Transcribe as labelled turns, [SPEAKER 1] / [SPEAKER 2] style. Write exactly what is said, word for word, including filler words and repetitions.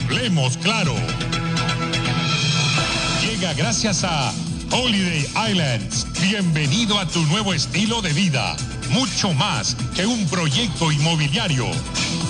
[SPEAKER 1] Hablemos claro. Llega gracias a Holiday Islands. Bienvenido a tu nuevo estilo de vida. Mucho más que un proyecto inmobiliario.